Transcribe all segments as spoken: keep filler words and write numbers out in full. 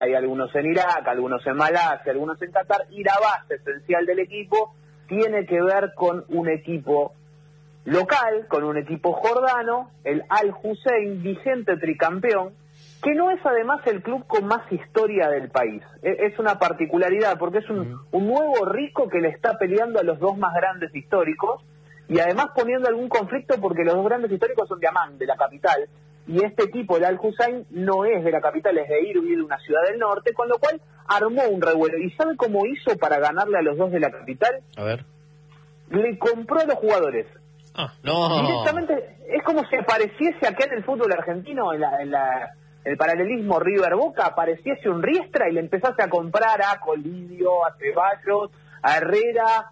hay algunos en Irak, algunos en Malasia, algunos en Qatar, y la base esencial del equipo tiene que ver con un equipo local, con un equipo jordano, el Al Hussein, vigente tricampeón, que no es además el club con más historia del país. Es una particularidad, porque es un, un nuevo rico que le está peleando a los dos más grandes históricos, y además poniendo algún conflicto porque los dos grandes históricos son de Amán, de la capital, y este equipo, el Al Hussein, no es de la capital, es de Irbil, una ciudad del norte, con lo cual armó un revuelo. ¿Y sabe cómo hizo para ganarle a los dos de la capital? A ver. Le compró a los jugadores. Ah, no. Directamente, es como si apareciese acá en el fútbol argentino, en la... En la el paralelismo River-Boca, apareciese un Riestra y le empezase a comprar a Colidio, a Ceballos, a Herrera,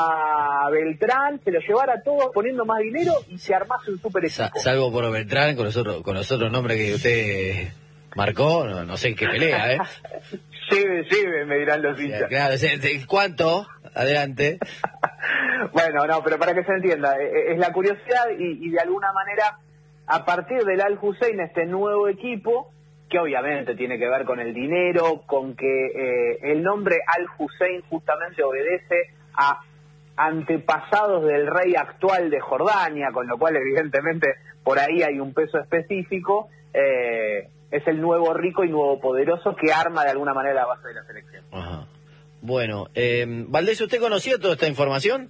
a Beltrán, se lo llevara a todos poniendo más dinero y se armase un super equipo. Sa salvo por Beltrán, con los otros, con los otros nombres que usted marcó, no, no sé en qué pelea, ¿eh? Sí, sí, me dirán los hinchas. Claro, ¿cuánto? Adelante. Bueno, no, pero para que se entienda, es la curiosidad y, y de alguna manera, a partir del Al Hussein, este nuevo equipo, que obviamente tiene que ver con el dinero, con que eh, el nombre Al Hussein justamente obedece a antepasados del rey actual de Jordania, con lo cual evidentemente por ahí hay un peso específico, eh, es el nuevo rico y nuevo poderoso que arma de alguna manera la base de la selección. Ajá. Bueno, eh, Valdés, ¿usted conocía toda esta información?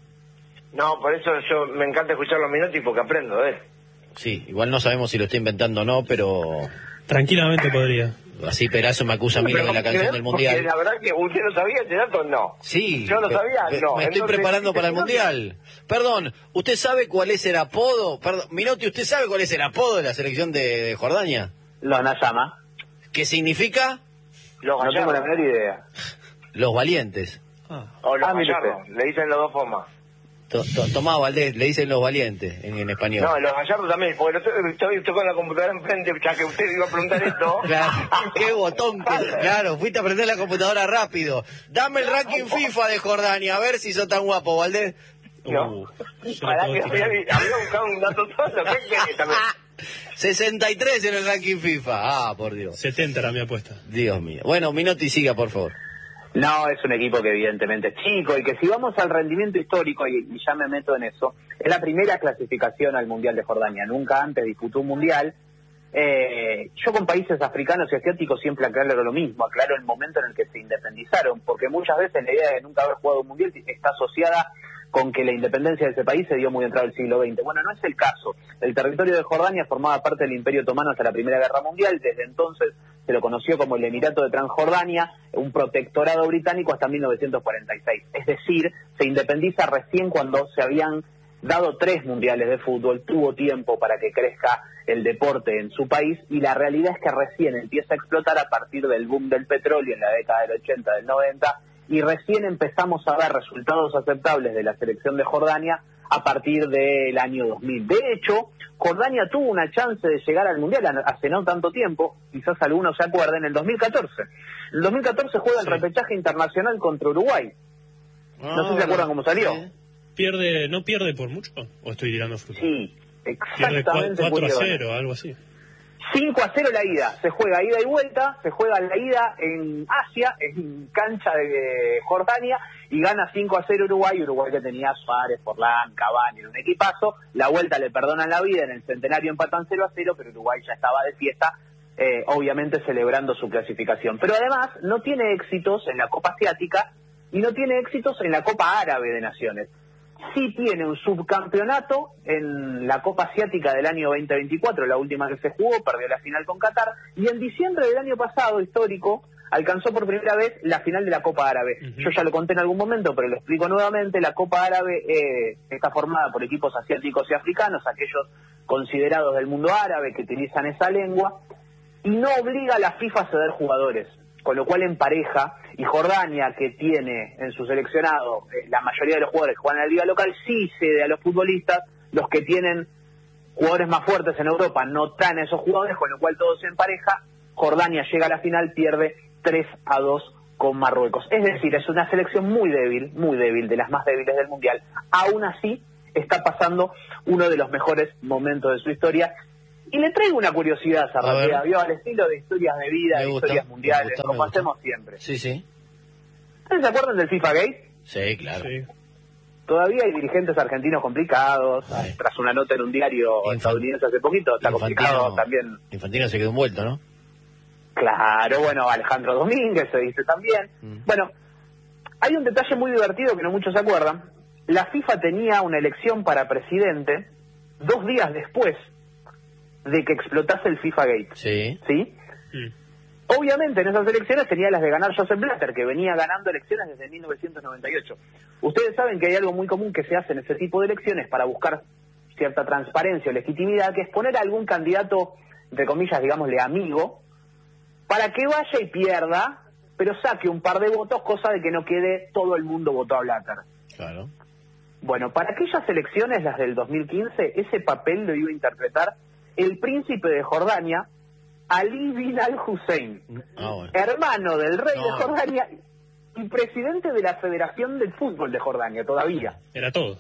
No, por eso yo me encanta escuchar los Minotti porque aprendo de él. Sí, igual no sabemos si lo está inventando o no, pero... Tranquilamente podría. Así Perazo me acusa a mí de la canción del Mundial. Porque la verdad que usted no sabía ese dato, no. Sí. Yo lo sabía, no. Me estoy Entonces, preparando para el Mundial. Perdón, ¿usted sabe cuál es el apodo? Perdón, Minotti, ¿usted sabe cuál es el apodo de la selección de, de Jordania? Los Nayama. ¿Qué significa? Los No tengo la menor idea. Los valientes. Ah. O los Ah, gallardos, le dicen las dos formas. To, to, Tomá, Valdés, le dicen los valientes en, en español. No, los gallardos también, porque estoy, estoy, estoy con la computadora enfrente, ya que usted iba a preguntar esto. Claro, qué botón, que, claro, fuiste a prender la computadora rápido. Dame el ranking FIFA de Jordania, a ver si sos tan guapo, Valdés. No, Uh, para que había, había buscado un dato solo, ¿qué querés también? sesenta y tres en el ranking FIFA, ah, por Dios. setenta era mi apuesta. Dios mío. Bueno, Minotti, siga, por favor. No, es un equipo que evidentemente es chico y que si vamos al rendimiento histórico, y, y ya me meto en eso, es la primera clasificación al Mundial de Jordania. Nunca antes disputó un Mundial. Eh, yo con países africanos y asiáticos siempre aclaro lo mismo, aclaro el momento en el que se independizaron, porque muchas veces la idea de nunca haber jugado un Mundial está asociada con que la independencia de ese país se dio muy entrado el siglo veinte. Bueno, no es el caso. El territorio de Jordania formaba parte del Imperio Otomano hasta la Primera Guerra Mundial. Desde entonces se lo conoció como el Emirato de Transjordania, un protectorado británico hasta mil novecientos cuarenta y seis. Es decir, se independiza recién cuando se habían dado tres mundiales de fútbol, tuvo tiempo para que crezca el deporte en su país, y la realidad es que recién empieza a explotar a partir del boom del petróleo en la década del ochenta, del noventa, y recién empezamos a ver resultados aceptables de la selección de Jordania a partir del año dos mil. De hecho, Jordania tuvo una chance de llegar al Mundial hace no tanto tiempo, quizás algunos se acuerden, en el dos mil catorce. En el dos mil catorce juega el Sí. repechaje internacional contra Uruguay. No, no sé si se acuerdan cómo salió. Sí. ¿Pierde, no pierde por mucho? ¿O estoy tirando fruta? Sí, Pierde exactamente. cuatro a Julio. cero, algo así. cinco a cero la ida, se juega ida y vuelta, se juega la ida en Asia, en cancha de Jordania, y gana cinco a cero Uruguay. Uruguay que tenía Suárez, Forlán, Cavani, era un equipazo. La vuelta le perdonan la vida, en el centenario empatan cero a cero, pero Uruguay ya estaba de fiesta, eh, obviamente celebrando su clasificación. Pero además no tiene éxitos en la Copa Asiática y no tiene éxitos en la Copa Árabe de Naciones. Sí tiene un subcampeonato en la Copa Asiática del año veinte veinticuatro, la última que se jugó, perdió la final con Qatar, y en diciembre del año pasado, histórico, alcanzó por primera vez la final de la Copa Árabe. Uh-huh. Yo ya lo conté en algún momento, pero lo explico nuevamente. La Copa Árabe eh, está formada por equipos asiáticos y africanos, aquellos considerados del mundo árabe que utilizan esa lengua, y no obliga a la FIFA a ceder jugadores, con lo cual empareja. Y Jordania, que tiene en su seleccionado eh, la mayoría de los jugadores que juegan en la liga local, sí cede a los futbolistas. Los que tienen jugadores más fuertes en Europa no traen a esos jugadores, con lo cual todo se empareja. Jordania llega a la final, pierde tres a dos con Marruecos. Es decir, es una selección muy débil, muy débil, de las más débiles del Mundial. Aún así, está pasando uno de los mejores momentos de su historia. Y le traigo una curiosidad, Zarratea, vio, al estilo de historias de vida, Me de gusta, historias mundiales, me gusta, como me gusta. hacemos siempre. Sí, sí. ¿Ustedes se acuerdan del FIFA Gate? Sí, claro. Sí. Todavía hay dirigentes argentinos complicados. Ay. Tras una nota en un diario Infan- estadounidense hace poquito, está complicado también. Infantino se quedó envuelto, ¿no? Claro, bueno, Alejandro Domínguez se dice también. Mm. Bueno, hay un detalle muy divertido que no muchos se acuerdan. La FIFA tenía una elección para presidente dos días después de que explotase el FIFA Gate. Sí. ¿Sí? Mm. Obviamente en esas elecciones tenía las de ganar Joseph Blatter, que venía ganando elecciones desde mil novecientos noventa y ocho. Ustedes saben que hay algo muy común que se hace en ese tipo de elecciones para buscar cierta transparencia o legitimidad, que es poner a algún candidato, entre comillas, digámosle, amigo, para que vaya y pierda, pero saque un par de votos, cosa de que no quede todo el mundo votó a Blatter. Claro. Bueno, para aquellas elecciones, las del dos mil quince, ese papel lo iba a interpretar el príncipe de Jordania, Ali bin al-Hussein, Ah, bueno. hermano del rey No. de Jordania y presidente de la Federación del Fútbol de Jordania, todavía. Era todo.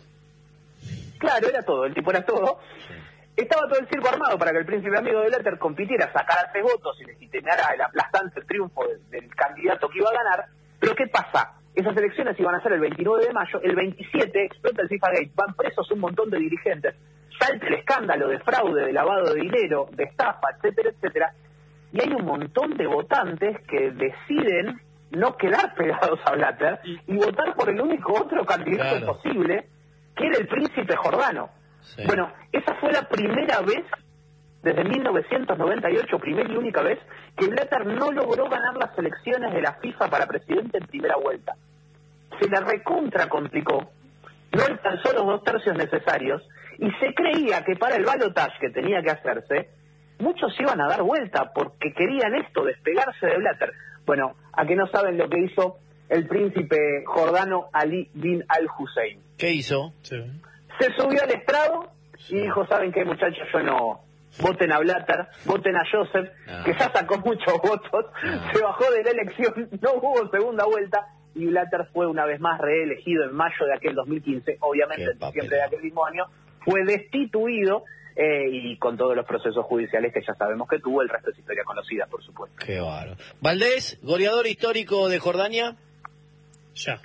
Claro, era todo, el tipo era todo. Estaba todo el circo armado para que el príncipe amigo de Blatter compitiera, sacara tres votos y legitimara el aplastante triunfo del, del candidato que iba a ganar. Pero ¿qué pasa? Esas elecciones iban a ser el veintinueve de mayo, el veintisiete explota el FIFA Gate, van presos un montón de dirigentes, salta el escándalo de fraude, de lavado de dinero, de estafa, etcétera, etcétera, y hay un montón de votantes que deciden no quedar pegados a Blatter y votar por el único otro candidato Claro. posible, que era el príncipe jordano. Sí. Bueno, esa fue la primera vez, desde mil novecientos noventa y ocho, primera y única vez, que Blatter no logró ganar las elecciones de la FIFA para presidente en primera vuelta. Se la recontra complicó, no alcanzó los dos tercios necesarios, y se creía que para el balotaje que tenía que hacerse, muchos iban a dar vuelta, porque querían esto, despegarse de Blatter. Bueno, a que no saben lo que hizo el príncipe jordano Ali bin al-Hussein. ¿Qué hizo? Sí. Se subió al estrado y dijo, ¿saben qué, muchachos? Yo no... Voten a Blatter, voten a Joseph, No. que ya sacó muchos votos, No. se bajó de la elección, no hubo segunda vuelta, y Blatter fue una vez más reelegido en mayo de aquel dos mil quince, obviamente Qué en diciembre papelón. de aquel mismo año, fue destituido, eh, y con todos los procesos judiciales que ya sabemos que tuvo, el resto es historia conocida, por supuesto. Qué bárbaro. Valdés, goleador histórico de Jordania. Ya.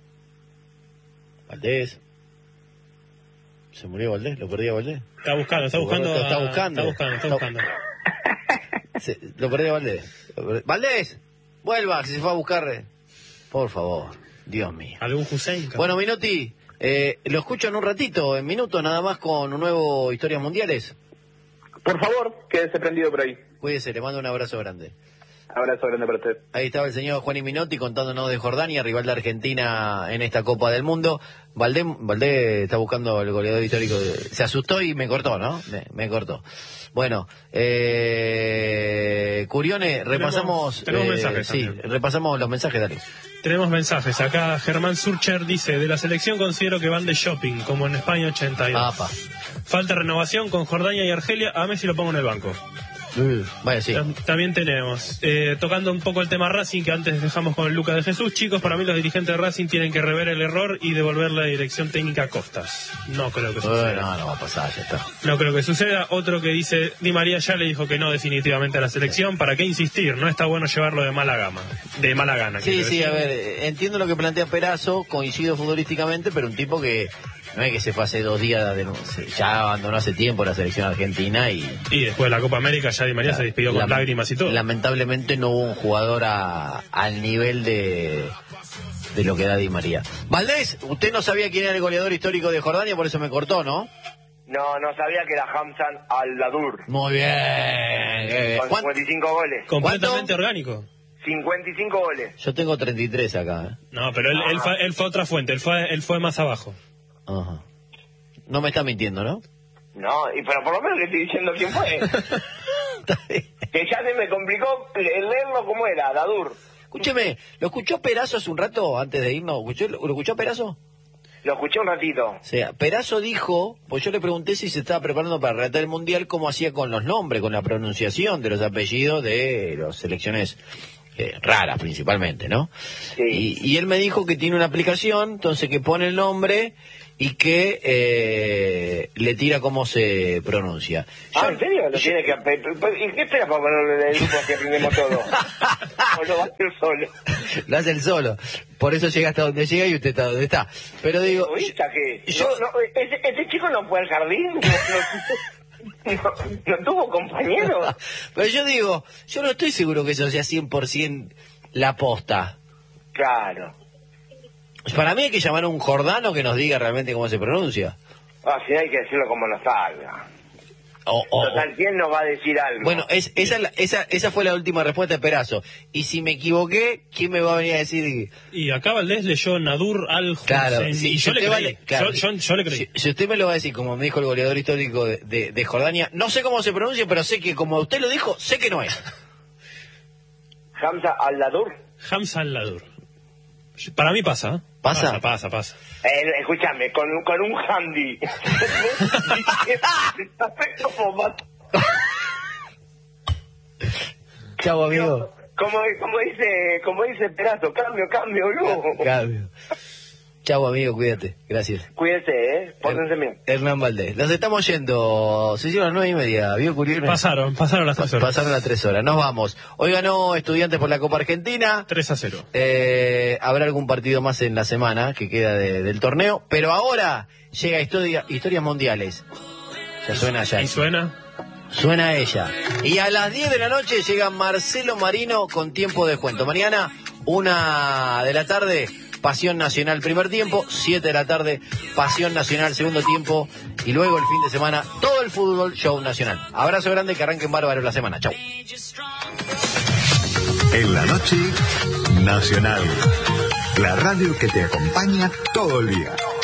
Valdés. ¿Se murió Valdés? ¿Lo perdí a Valdés? Está buscando, está buscando. Está a- buscando. Está buscando, está Está- buscando. Se- lo perdí a Valdés. Lo perdí- Valdés, vuelva, que se fue a buscar. Por favor, Dios mío. ¿Algún Hussein? Bueno, Minotti, eh, lo escucho en un ratito, en minutos nada más con un nuevo Historias Mundiales. Por favor, quédese prendido por ahí. Cuídese, le mando un abrazo grande. Abrazo grande para usted. Ahí estaba el señor Juan Minotti contándonos de Jordania, rival de Argentina en esta Copa del Mundo. Valdés, Valdés está buscando el goleador histórico. de- Se asustó y me cortó, ¿no? Me, me cortó. Bueno, eh, Curione, repasamos... tenemos eh, mensajes Sí, también. repasamos los mensajes, dale. Tenemos mensajes. Acá Germán Surcher dice, de la selección considero que van de shopping, como en España ochenta y dos. Apa. Falta renovación con Jordania y Argelia. A Messi lo pongo en el banco. Vaya, sí. Tam- También tenemos, eh, tocando un poco el tema Racing, que antes dejamos con el Lucas de Jesús. Chicos, para mí los dirigentes de Racing tienen que rever el error y devolver la dirección técnica a Costas. No creo que Eh, suceda. no, no va a pasar, ya está. No creo que suceda. Otro que dice, Di María ya le dijo que no definitivamente a la selección. ¿Para qué insistir? No está bueno llevarlo de mala gama. De mala gana. Sí, quiero sí, decir. a ver, eh, entiendo lo que plantea Perazo, coincido futbolísticamente, pero un tipo que no es que se fue hace dos días, de, se- ya abandonó hace tiempo la selección argentina y... Y después de la Copa América ya Di María se despidió con Lame- lágrimas y todo. Lamentablemente no hubo un jugador a- al nivel de, de lo que da Di María. Valdés, usted no sabía quién era el goleador histórico de Jordania, por eso me cortó, ¿no? No, no sabía que era Hamzan Al-Dadur, Muy bien. eh, con ¿cuánto? cincuenta y cinco goles. Completamente ¿Cuánto? orgánico. cincuenta y cinco goles. Yo tengo treinta y tres acá. ¿eh? No, pero él, él, fue, él fue a otra fuente, él fue, él fue más abajo. Ajá. No me está mintiendo, ¿no? No, y pero por lo menos le estoy diciendo quién fue. Está bien. Que ya se me complicó el leerlo como era, Dadur. Escúcheme, ¿lo escuchó Perazo hace un rato antes de irnos? ¿Escuchó- ¿Lo escuchó Perazo? Lo escuché un ratito. O sea, Perazo dijo, pues yo le pregunté si se estaba preparando para relatar el Mundial, cómo hacía con los nombres, con la pronunciación de los apellidos de las selecciones eh, raras principalmente, ¿no? Sí. Y, y él me dijo que tiene una aplicación, entonces que pone el nombre y que eh, le tira cómo se pronuncia. Ah, Yo- ¿en serio? Lo yo- tiene que... ¿Y qué esperas para ponerle el grupo que aprendemos todo? ¿O lo va a hacer solo? Lo hace él solo. Por eso llega hasta donde llega y usted está donde está. Pero digo, ¿Egoísta qué? yo- No, no, ¿este, este chico no fue al jardín? ¿No, no, no- no tuvo compañero? pero yo digo, yo no estoy seguro que eso sea cien por ciento la posta. Claro. Para mí hay que llamar a un jordano que nos diga realmente cómo se pronuncia. Ah, si hay que decirlo como nos salga. O, o- Total, ¿quién nos va a decir algo? Bueno, es, esa, es la- esa, esa fue la última respuesta de Perazo. Y si me equivoqué, ¿quién me va a venir a decir? Y acá Valdés leyó Nadur al Claro, Hussein, sí, y yo si le usted creí. vale- claro, yo, yo- yo le creí. Si, si usted me lo va a decir, como me dijo el goleador histórico de, de, de Jordania, no sé cómo se pronuncia, pero sé que como usted lo dijo, sé que no es. Hamza al-Ladur. Hamza al-Ladur. Para mí pasa. ¿eh? ¿Pasa? Pasa, pasa, pasa. Eh, escúchame, con, con un handy. Como más- Chau, amigo. como, como dice, como dice Perazo, cambio, cambio, boludo. Cambio. Chau, amigo, cuídate. Gracias. Cuídense, eh, pórtense bien. Hernán Valdés. Nos estamos yendo. Se hicieron las nueve y media. ¿Vio Curiel? Pasaron, pasaron las tres horas. Pasaron las tres horas. Nos vamos. Hoy ganó Estudiantes por la Copa Argentina. tres a cero. Eh, habrá algún partido más en la semana que queda de- del torneo. Pero ahora llega historia, Historias Mundiales. Ya suena ya. ¿Y suena? Suena ella. Y a las diez de la noche llega Marcelo Marino con tiempo de descuento. Mañana, una de la tarde, Pasión Nacional primer tiempo, siete de la tarde, Pasión Nacional segundo tiempo, y luego el fin de semana, todo el fútbol, show nacional. Abrazo grande, que arranquen bárbaro la semana. Chau. En la noche, Nacional. La radio que te acompaña todo el día.